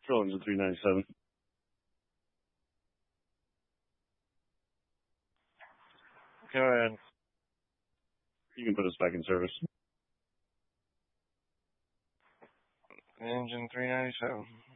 Control engine 397. Go ahead. You can put us back in service. Engine 397.